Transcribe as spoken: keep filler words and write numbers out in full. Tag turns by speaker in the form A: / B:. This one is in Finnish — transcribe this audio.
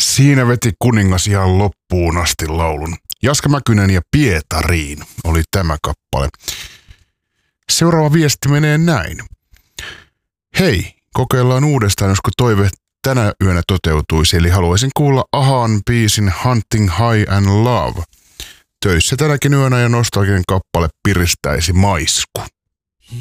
A: Siinä veti kuningas ihan loppuun asti laulun. Jaska Mäkynen ja Pietariin oli tämä kappale. Seuraava viesti menee näin. Hei, kokeillaan uudestaan, josko toive tänä yönä toteutuisi, eli haluaisin kuulla Ahaan biisin Hunting High and Love. Töissä tänäkin yönä ja nostalginen kappale piristäisi maisku.